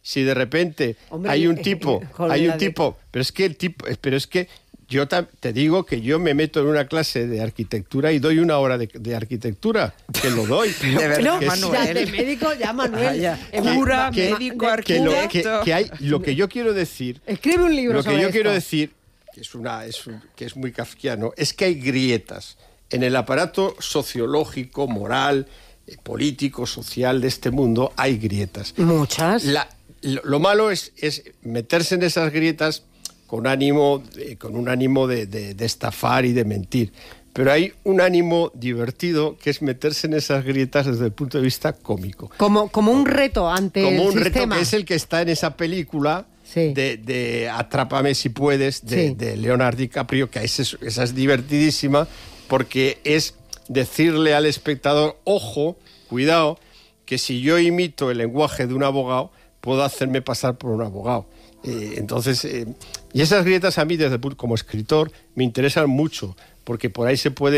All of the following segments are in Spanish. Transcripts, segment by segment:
si de repente hay un tipo, pero es que yo te digo que yo me meto en una clase de arquitectura y doy una hora de arquitectura, que lo doy. De verdad, Manuel. De médico, ya Manuel. Cura, médico, arquitecto. Lo que yo quiero decir... Escribe un libro sobre Lo que yo esto. quiero decir, que es muy kafkiano, es que hay grietas en el aparato sociológico, moral, político, social de este mundo, hay grietas. Muchas. Lo malo es meterse en esas grietas con un ánimo de estafar y de mentir. Pero hay un ánimo divertido que es meterse en esas grietas desde el punto de vista cómico. Como un reto ante el sistema. Como un reto que es el que está en esa película de Atrápame si puedes, de Leonardo DiCaprio, que esa es divertidísima porque es decirle al espectador, ojo, cuidado, que si yo imito el lenguaje de un abogado, puedo hacerme pasar por un abogado. Y esas grietas a mí, como escritor, me interesan mucho, porque por ahí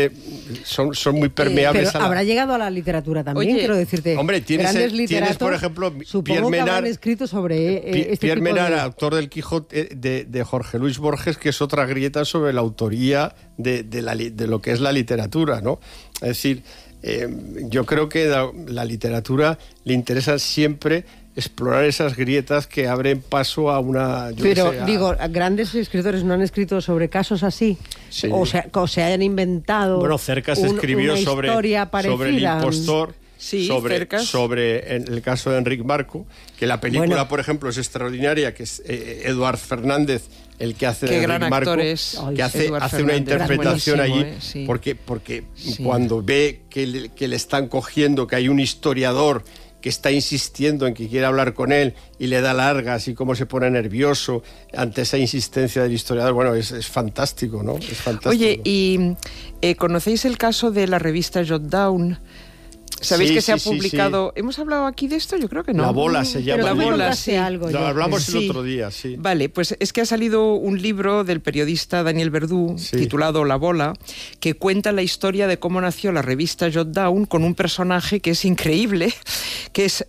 son muy permeables. Pero habrá llegado a la literatura también, quiero decirte. Hombre, tienes por ejemplo, Pierre Menard, escrito sobre Pierre Menard, autor del Quijote, de Jorge Luis Borges, que es otra grieta sobre la autoría de lo que es la literatura, ¿no? Es decir, yo creo que la literatura le interesa siempre explorar esas grietas que abren paso a una... grandes escritores no han escrito sobre casos así, sí. o se hayan inventado. Bueno, Cercas escribió sobre el impostor, sí, sobre en el caso de Enric Marco, que la película, por ejemplo, es extraordinaria, que es Eduard Fernández, el que hace de Enric Marco, que hace una interpretación allí, sí. porque cuando ve que le están cogiendo, que hay un historiador que está insistiendo en que quiere hablar con él y le da largas y cómo se pone nervioso ante esa insistencia del historiador. Bueno, es fantástico, ¿no? Es fantástico. Oye, ¿y conocéis el caso de la revista Jot Down? ¿Sabéis que se ha publicado? Sí. ¿Hemos hablado aquí de esto? Yo creo que no. La Bola se llama. La Bola, sí. Lo hablamos el otro día, sí. Vale, pues es que ha salido un libro del periodista Daniel Verdú, titulado La Bola, que cuenta la historia de cómo nació la revista Jot Down con un personaje que es increíble, que es...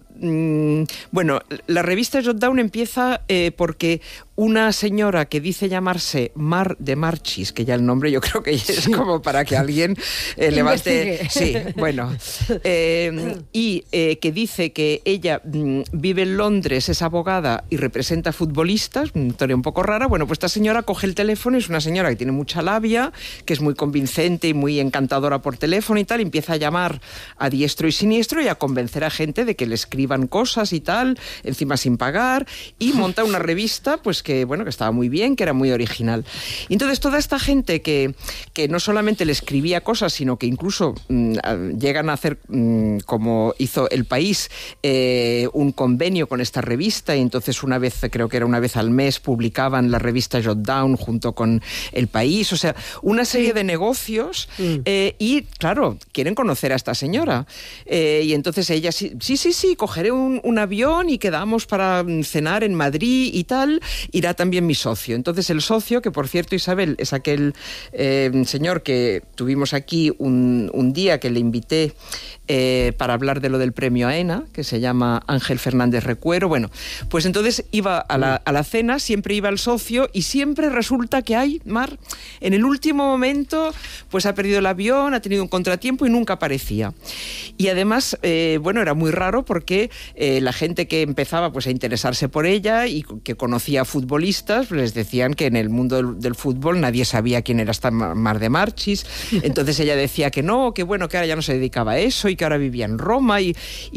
bueno, la revista Jot Down empieza porque una señora que dice llamarse Mar de Marchis, que ya el nombre yo creo que es como para que alguien levante... Sí, bueno. Y que dice que ella vive en Londres, es abogada y representa futbolistas, una historia un poco rara. Bueno, pues esta señora coge el teléfono, es una señora que tiene mucha labia, que es muy convincente y muy encantadora por teléfono y tal, y empieza a llamar a diestro y siniestro y a convencer a gente de que le escriban cosas y tal, encima sin pagar, y monta una revista pues que estaba muy bien, que era muy original. Y entonces toda esta gente que no solamente le escribía cosas, sino que incluso llegan a hacer, como hizo El País, un convenio con esta revista, y entonces creo que era una vez al mes, publicaban la revista Jot Down junto con El País, o sea, una serie de negocios, y claro, quieren conocer a esta señora. Y entonces ella, sí, cogeré un avión y quedamos para cenar en Madrid y tal, irá también mi socio. Entonces el socio, que por cierto, Isabel, es aquel señor que tuvimos aquí un día que le invité para hablar de lo del premio AENA, que se llama Ángel Fernández Recuero. Bueno, pues entonces iba a la cena, siempre iba el socio, y siempre resulta que Mar, en el último momento, pues ha perdido el avión, ha tenido un contratiempo y nunca aparecía. Y además, era muy raro porque la gente que empezaba pues a interesarse por ella y que conocía futbolistas, les decían que en el mundo del fútbol nadie sabía quién era esta Mar de Marchis. Entonces ella decía que no, que ahora ya no se dedicaba a eso y que ahora vivía en Roma y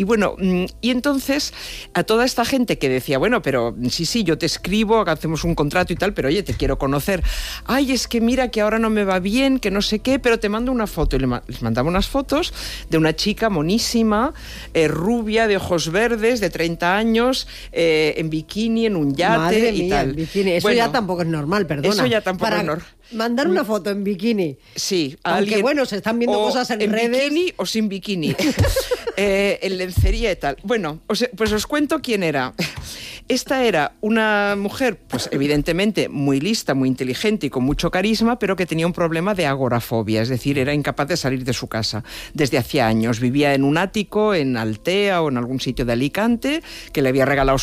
entonces a toda esta gente que decía, pero sí, yo te escribo, hacemos un contrato y tal, pero oye, te quiero conocer. Ay, es que mira que ahora no me va bien, que no sé qué, pero te mando una foto. Y les mandaba unas fotos de una chica monísima, rubia, de ojos verdes, de 30 años, en bikini, en un yate. Madre y mía, tal. En bikini. Eso ya tampoco es normal, perdona. Eso ya tampoco es normal. Mandar una foto en bikini. Sí. Aunque se están viendo cosas en redes. En bikini o sin bikini. En lencería y tal. Bueno, pues os cuento quién era. Esta era una mujer, pues evidentemente muy lista, muy inteligente y con mucho carisma, pero que tenía un problema de agorafobia, es decir, era incapaz de salir de su casa desde hacía años. Vivía en un ático, en Altea o en algún sitio de Alicante, que le había regalado